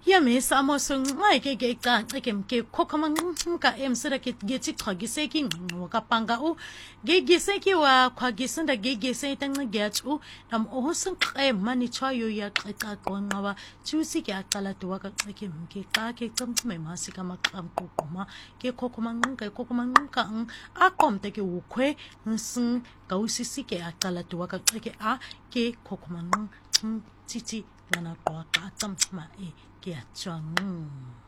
ya me samo sung ngai ke ka ke kokaman ka sira ke geti khagise ki ka panga u gese ki wa khagise da gese tang get u nam o sung mani chayo ya ka konwa chusi ke akala tuwa ka ke ka ke me masika makam kokoma ke kokaman ka akom te ke ukwe nsung ka usisi ke akala tuwa ka ke kokaman titi ngana kwa ka ma e ke achang